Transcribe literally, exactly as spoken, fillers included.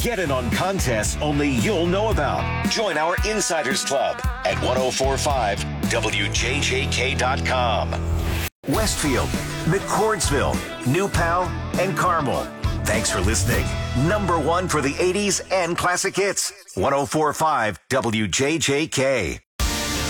Get in on contests only you'll know about. Join our Insiders Club at ten forty-five W J J K dot com. Westfield, McCordsville, New Pal, and Carmel. Thanks for listening. Number one for the eighties and classic hits. ten forty-five W J J K.